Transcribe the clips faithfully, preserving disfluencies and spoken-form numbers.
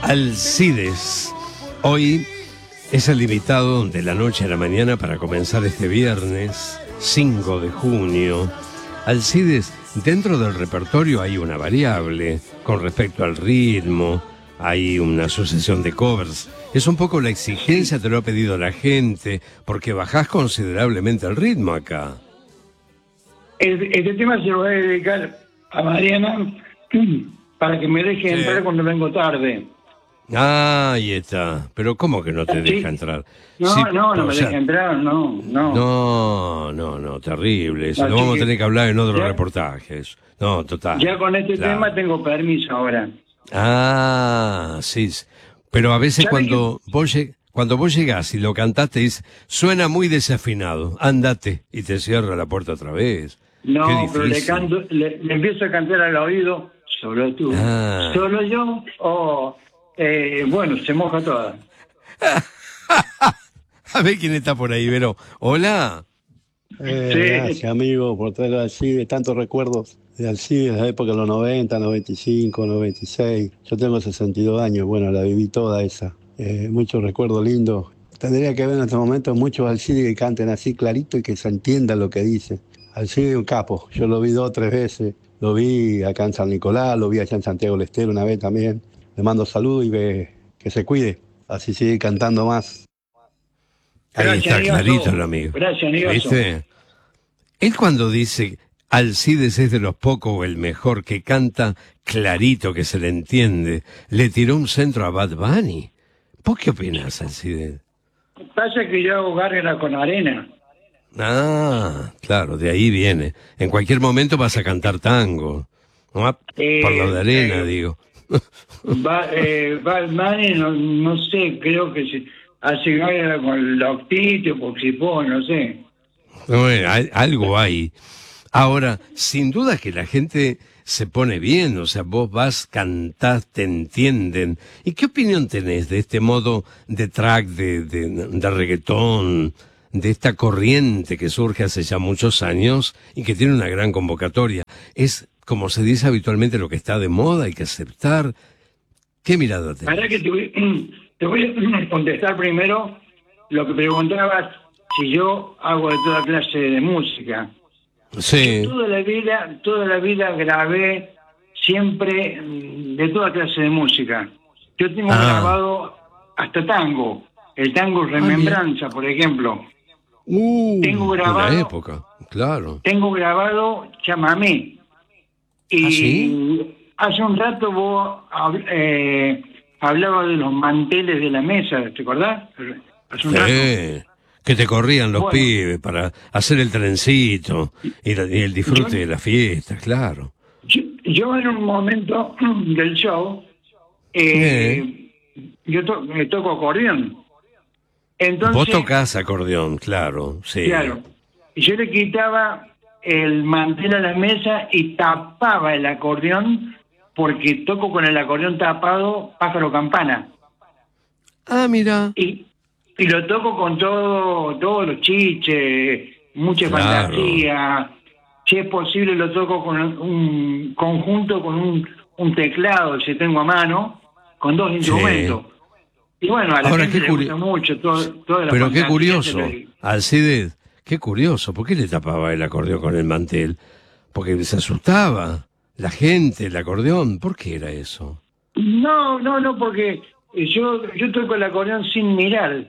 Alcides. Hoy es el invitado de la noche a la mañana para comenzar este viernes cinco de junio. Alcides, dentro del repertorio hay una variable con respecto al ritmo, hay una sucesión de covers. Es un poco la exigencia, te lo ha pedido la gente, porque bajás considerablemente el ritmo acá. Este tema se lo voy a dedicar a Mariana para que me deje sí. entrar cuando vengo tarde. Ah, ahí está. Pero ¿cómo que no te ¿Sí? deja entrar? No, sí, no, no o me sea, deja entrar, no, no. No, no, no, terrible. Eso Así lo vamos que, a tener que hablar en otros ya, reportajes. No, total. Ya con este claro. tema tengo permiso ahora. Ah, sí. Pero a veces cuando que... vos, lleg cuando vos llegás y lo cantaste, dice, suena muy desafinado, ándate, y te cierra la puerta otra vez. No, pero le, canto, le, le empiezo a cantar al oído, solo tú, ah. solo yo, o, eh, bueno, se moja toda. A ver quién está por ahí, Vero. Hola. Eh, sí. Gracias, amigo, por traer a Alcides, tantos recuerdos de Alcides, de la época de los noventa, noventa y cinco, noventa y seis. Yo tengo sesenta y dos años, bueno, la viví toda esa. Eh, muchos recuerdos lindos. Tendría que haber en este momento muchos Alcides que canten así clarito y que se entienda lo que dicen. Alcides es un capo, yo lo vi dos o tres veces. Lo vi acá en San Nicolás, lo vi allá en Santiago del Estero una vez también. Le mando saludos y que, que se cuide, así sigue cantando más. Ahí Gracias, está, Nigazo. clarito el amigo. Gracias, Nigazo. ¿Viste? Él cuando dice Alcides es de los pocos o el mejor que canta clarito, que se le entiende, le tiró un centro a Bad Bunny. ¿Vos qué opinás, Alcides? Pasa que yo hago gárgara con arena. Ah, claro, de ahí viene. En cualquier momento vas a cantar tango. ¿No? Eh, Por lo de arena, eh, digo. Va, eh, Bad Bunny, no, no sé, creo que se hace gárgara con el octito, poxipón, no sé. Bueno, hay, algo hay. Ahora, sin duda que la gente se pone bien, o sea, vos vas, cantás, te entienden. ¿Y qué opinión tenés de este modo de track, de, de, de reggaetón, de esta corriente que surge hace ya muchos años y que tiene una gran convocatoria? Es, como se dice habitualmente, lo que está de moda, hay que aceptar. ¿Qué mirada tenés? Para que te voy, te voy a contestar primero lo que preguntabas, si yo hago de toda clase de música. Sí. Yo toda la vida, toda la vida grabé siempre de toda clase de música. Yo tengo ah. grabado hasta tango, el tango Remembranza, ah, por ejemplo. Uh, tengo grabado, la época, claro. Tengo grabado chamamé. Y ¿Ah, sí? Hace un rato vos eh, hablabas de los manteles de la mesa, ¿te acordás? Hace un sí. rato. Que te corrían los bueno, pibes para hacer el trencito y, la, y el disfrute yo, de la fiesta, claro. Yo, yo en un momento del show, eh, ¿Eh? yo to, me toco acordeón. Entonces, vos tocás acordeón, claro, sí. Claro. Y yo le quitaba el mantel a la mesa y tapaba el acordeón, porque toco con el acordeón tapado pájaro campana. Ah, mira. Y Y lo toco con todo, todos los chiches, mucha claro. fantasía. Si es posible, lo toco con un conjunto, con un, un teclado, si tengo a mano, con dos instrumentos. Sí. Y bueno, a la Ahora, gente le gusta mucho todo, toda la Pero qué curioso, le... Alcides, qué curioso. ¿Por qué le tapaba el acordeón con el mantel? Porque se asustaba la gente, el acordeón. ¿Por qué era eso? No, no, no, porque yo, yo toco el acordeón sin mirar.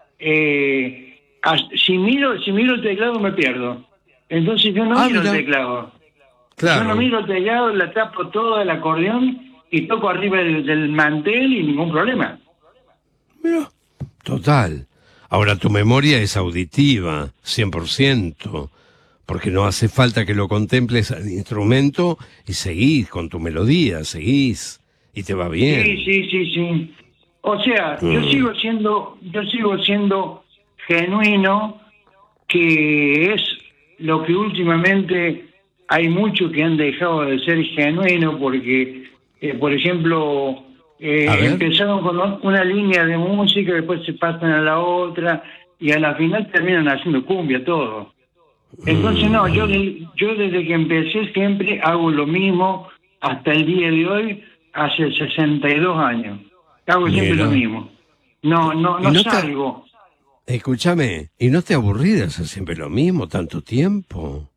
Eh, si miro si miro el teclado me pierdo, entonces yo no ah, miro mira. el teclado claro. Yo no miro el teclado, la tapo todo el acordeón y toco arriba del, del mantel y ningún problema. Mira, total. Ahora tu memoria es auditiva cien por ciento, porque no hace falta que lo contemples al instrumento y seguís con tu melodía, seguís y te va bien. Sí, sí, sí, sí. O sea, mm. yo sigo siendo, yo sigo siendo genuino, que es lo que últimamente hay muchos que han dejado de ser genuinos, porque, eh, por ejemplo, eh, empezaron con una línea de música, después se pasan a la otra, y a la final terminan haciendo cumbia todo. Entonces, no, yo, yo desde que empecé siempre hago lo mismo hasta el día de hoy, hace sesenta y dos años. Hago siempre Mira. lo mismo. No, no, no, ¿Y no te- salgo. Escúchame, ¿y no te aburrís de hacer siempre lo mismo tanto tiempo?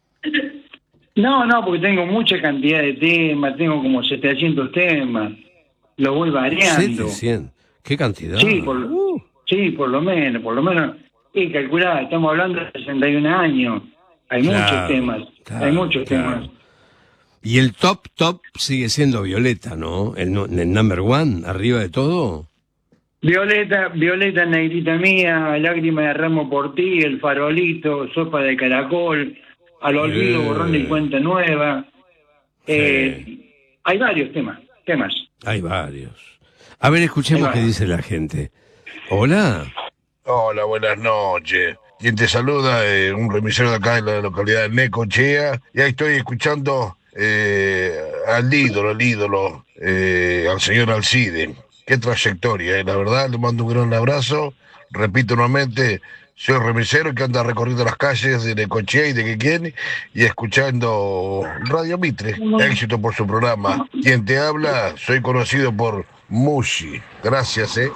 No, no, porque tengo mucha cantidad de temas, tengo como setecientos temas, lo voy variando. setecientos. ¿Qué cantidad? Sí, por, Uh, sí, por lo menos, por lo menos. Y calculá, estamos hablando de sesenta y un años. Hay Claro, muchos temas, claro, hay muchos claro. temas. y el top, top sigue siendo Violeta, ¿no? El, nu- el number one, arriba de todo. Violeta, Violeta, negrita mía, lágrima de ramo por ti, el farolito, sopa de caracol, al olvido, Eh. borrón y cuenta nueva. Eh, Sí. Hay varios temas, temas. Hay varios. A ver, escuchemos Hay qué varios. dice la gente. Hola. Hola, buenas noches. Quien te saluda es un remisero de acá de la localidad de Necochea. Y ahí estoy escuchando eh, al ídolo, al ídolo, eh, al señor Alcide. Qué trayectoria, eh. La verdad, le mando un gran abrazo. Repito nuevamente, soy remisero que anda recorriendo las calles de Necochea y de Quequén y escuchando Radio Mitre. Éxito por su programa. Quien te habla, soy conocido por Mushi. Gracias, eh.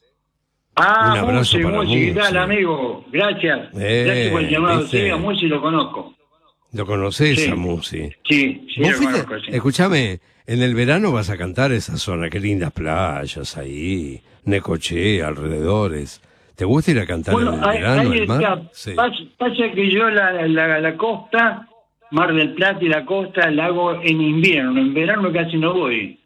Ah, Un abrazo Musi, para Musi, ¿qué tal, Musi. amigo? Gracias. Eh, Gracias por el llamado. ¿viste? Sí, a Musi lo conozco. ¿Lo conocés Sí. a Musi? Sí, sí, ¿Vos lo fuiste? conozco, sí. Escúchame, en el verano vas a cantar esa zona, qué lindas playas ahí, Necochea, alrededores. ¿Te gusta ir a cantar Bueno, en el ahí, verano, ahí al mar? está. Sí. Pasa, pasa que yo la, la, la costa, Mar del Plata y la costa, la hago en invierno. En verano casi no voy.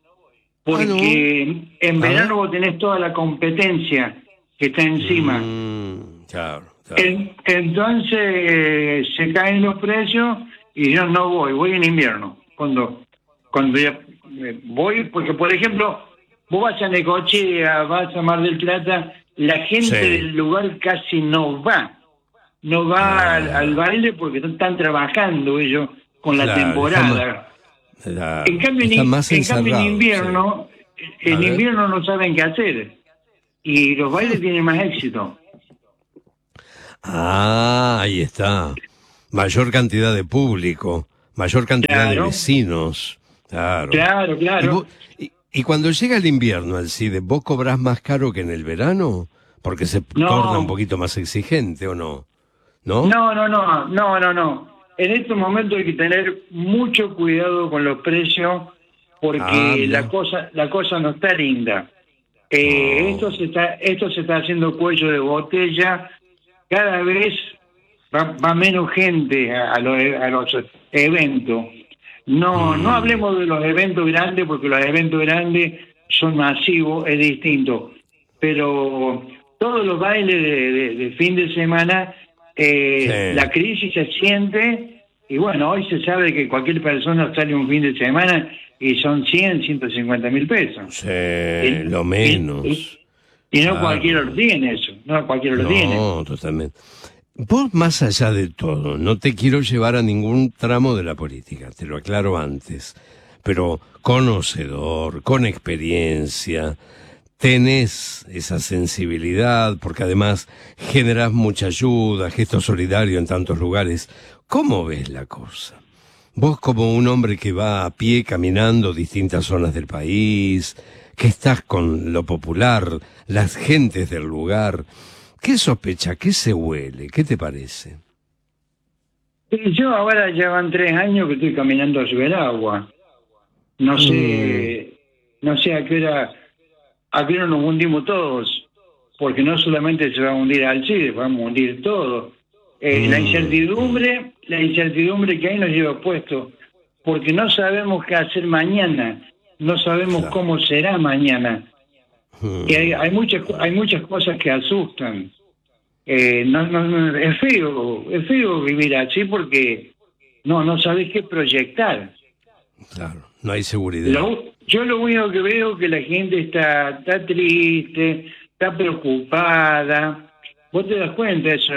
Porque Ah, en A verano ver. vos tenés toda la competencia que está encima. Mm, claro, claro. En- entonces eh, se caen los precios y yo no voy, voy en invierno. Cuando cuando ya eh, voy, porque por ejemplo, vos vas a Necochea, vas a Mar del Plata, la gente Sí. del lugar casi no va. No va Ah. al, al baile porque no están trabajando ellos con la Claro, temporada. Claro, En cambio, en, están más en cambio, en encerrados, invierno, A en ver. invierno no saben qué hacer. Y los bailes tienen más éxito. sí. Ah, ahí está. Mayor cantidad de público, mayor cantidad de Claro. vecinos. Claro. Claro, ¿Y, claro. vos- y- y cuando llega el invierno, Alcide, ¿vos cobrás más caro que en el verano? Porque se No. torna un poquito más exigente, ¿o no? ¿No? No, no, no, no, no, no. En estos momentos hay que tener mucho cuidado con los precios porque Ah, mira. la cosa, la cosa no está linda. Eh, No. esto se está, esto se está haciendo cuello de botella. Cada vez va, va menos gente a, a los, a los eventos. No, Mm. no hablemos de los eventos grandes porque los eventos grandes son masivos, es distinto. Pero todos los bailes de, de- de fin de semana, eh, Sí. la crisis se siente y bueno, hoy se sabe que cualquier persona sale un fin de semana y son cien, ciento cincuenta mil pesos. Sí, lo menos. Y, y no Claro. cualquiera lo tiene eso, no cualquiera lo tiene. No, totalmente. Vos, más allá de todo, no te quiero llevar a ningún tramo de la política, te lo aclaro antes, pero conocedor, con experiencia, tenés esa sensibilidad, porque además generás mucha ayuda, gesto solidario en tantos lugares. ¿Cómo ves la cosa? Vos como un hombre que va a pie caminando distintas zonas del país, que estás con lo popular, las gentes del lugar, ¿qué sospecha? ¿Qué se huele? ¿Qué te parece? Y yo ahora ya van tres años que estoy caminando sobre el agua. No sé, no sé a qué hora, a qué hora nos hundimos todos, porque no solamente se va a hundir Alcide, vamos a hundir todo. Eh, La Mm. incertidumbre, la incertidumbre que hay nos lleva puesto, porque no sabemos qué hacer mañana, no sabemos Claro. cómo será mañana. Mm. Y hay, hay muchas hay muchas cosas que asustan. Eh, no, no, no, es feo, es feo vivir así porque no no sabes qué proyectar. Claro, no hay seguridad. Lo- yo lo único que veo es que la gente está, está triste, está preocupada. Vos te das cuenta eso.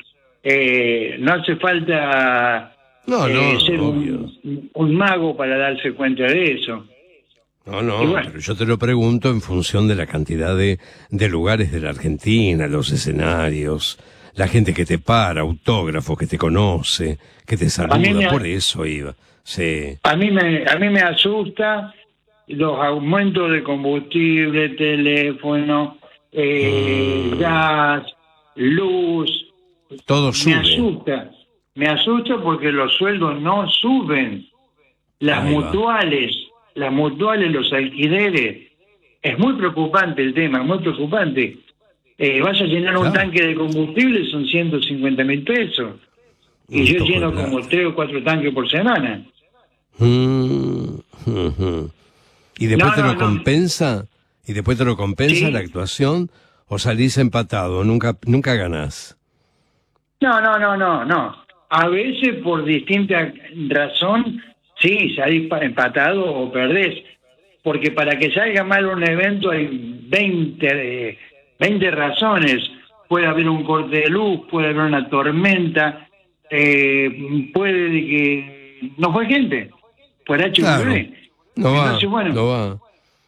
Eh, no hace falta No, no, eh, ser obvio. un, un mago para darse cuenta de eso. No, no, Y bueno. pero yo te lo pregunto en función de la cantidad de, de lugares de la Argentina, los escenarios, la gente que te para, autógrafos, que te conoce, que te A mí saluda, me ha- por eso iba. Sí. A mí me a mí me asusta los aumentos de combustible, teléfono, eh, mm. gas, luz. Todo sube. Me asusta, me asusta porque los sueldos no suben. Las Ahí mutuales, va. las mutuales, los alquileres. Es muy preocupante el tema, muy preocupante. Eh, vas a llenar claro. un tanque de combustible, son ciento cincuenta mil pesos. Y yo lleno como tres o cuatro tanques por semana. Mm, uh-huh. ¿Y después no, te lo no, compensa? No. ¿Y después te lo compensa ¿Sí? la actuación? ¿O salís empatado? ¿Nunca, nunca ganás? No, no, no, no, no. A veces por distinta razón, sí, salís empatado o perdés. Porque para que salga mal un evento hay veinte, veinte razones. Puede haber un corte de luz, puede haber una tormenta, eh, puede que no fue gente, por H V B. Claro. No Entonces, va, bueno, no va.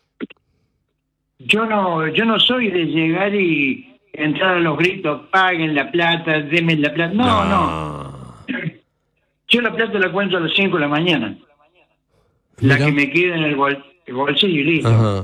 Yo no, yo no soy de llegar y entrar a los gritos, paguen la plata, denme la plata. No, no. no. Yo la plata la cuento a las cinco de la mañana. Mira. La que me queda en el, bol, el bolsillo y listo. Ajá.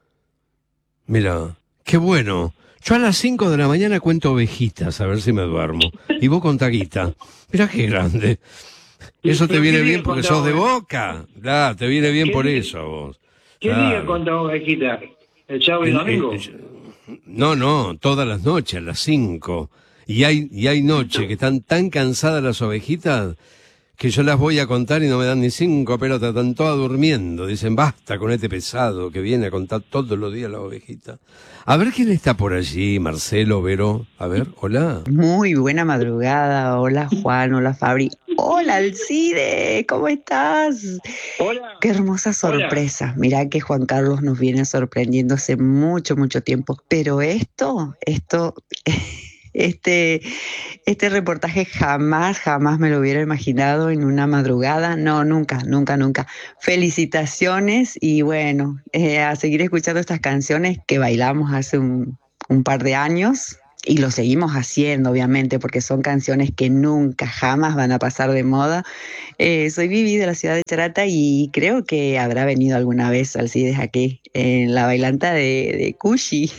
Mira, qué bueno. Yo a las cinco de la mañana cuento ovejitas, a ver si me duermo. Y vos con taguita. Mirá qué grande. Eso te viene bien porque sos de Boca. Claro, te viene bien por eso a vos. ¿Qué claro. día contás ovejita? ¿El sábado y domingo? El, el, no, no, todas las noches, a las cinco. Y hay, y hay noches que están tan cansadas las ovejitas que yo las voy a contar y no me dan ni cinco pelotas, están todas durmiendo. Dicen, basta con este pesado que viene a contar todos los días la ovejita. A ver quién está por allí, Marcelo, Vero. A ver, hola. Muy buena madrugada. Hola, Juan. Hola, Fabri. Hola, Alcide. ¿Cómo estás? Hola. Qué hermosa sorpresa. Hola. Mirá que Juan Carlos nos viene sorprendiendo hace mucho, mucho tiempo. Pero esto, esto... Este, este reportaje jamás, jamás me lo hubiera imaginado en una madrugada. No, nunca, nunca, nunca. Felicitaciones y bueno, eh, a seguir escuchando estas canciones que bailamos hace un, un par de años y lo seguimos haciendo, obviamente, porque son canciones que nunca, jamás van a pasar de moda. Eh, soy Vivi de la ciudad de Charata y creo que habrá venido alguna vez Alcides aquí en la bailanta de, de Cushi.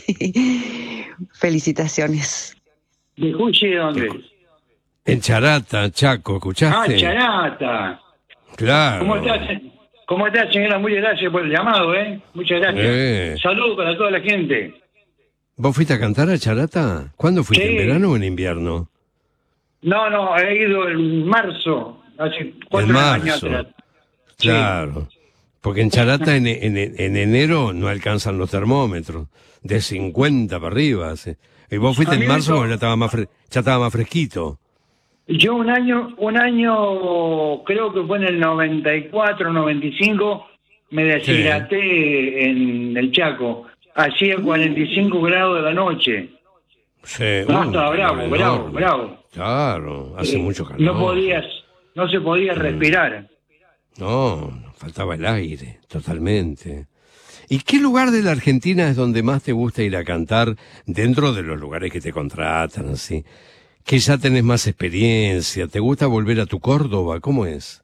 Felicitaciones. ¿De Cuchi dónde? En Charata, Chaco, ¿escuchaste? Ah, Charata. Claro. ¿Cómo estás, ¿Cómo estás, señora? Muchas gracias por el llamado, ¿eh? Muchas gracias. Eh. Saludos para toda la gente. ¿Vos fuiste a cantar a Charata? ¿Cuándo fuiste? Sí. ¿En verano o en invierno? No, no, he ido en marzo, hace cuatro años atrás. Claro. Sí. Porque en Charata en, en, en enero no alcanzan los termómetros. De cincuenta para arriba, ¿sí? Y vos fuiste en marzo cuando ya estaba más fre- ya estaba más fresquito. Yo un año, un año, creo que fue en el noventa y cuatro, noventa y cinco, me deshidraté sí. en el Chaco. Hacía cuarenta y cinco grados de la noche. Sí. No, uh, estaba bravo, enorme. bravo, bravo. Claro, hace eh, mucho calor. No podías, no se podía respirar. No, faltaba el aire, totalmente. ¿Y qué lugar de la Argentina es donde más te gusta ir a cantar dentro de los lugares que te contratan, así? Que ya tenés más experiencia, ¿te gusta volver a tu Córdoba? ¿Cómo es?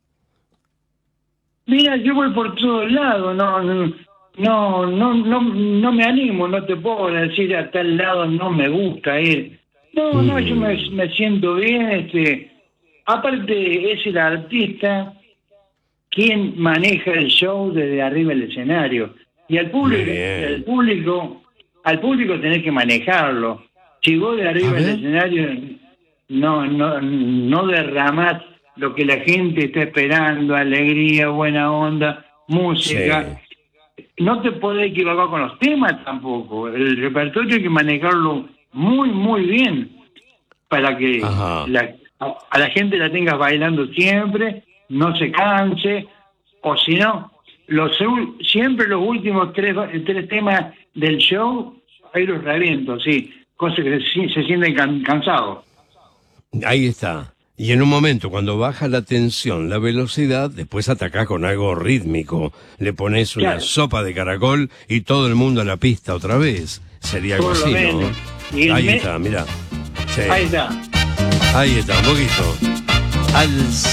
Mira, yo voy por todos lados, no, no, no, no, no me animo, no te puedo decir a tal lado no me gusta ir. No, mm. no, yo me, me siento bien, este, aparte es el artista quien maneja el show desde arriba del escenario. Y al público, al público, al público tenés que manejarlo. Si vos de arriba del escenario no, no, no derramás lo que la gente está esperando, alegría, buena onda, música, sí. no te podés equivocar con los temas tampoco. El repertorio hay que manejarlo muy, muy bien para que la, a, a la gente la tengas bailando siempre, no se canse, o si no, Los, siempre los últimos tres, tres temas del show, ahí los reviento, sí, cosas que se, se sienten can, cansados. Ahí está. Y en un momento, cuando baja la tensión, la velocidad, después atacás con algo rítmico. Le pones una claro. sopa de caracol y todo el mundo a la pista otra vez. Sería algo así, ¿no? Ahí me... está, mirá. Sí. Ahí está. Ahí está, un poquito. Al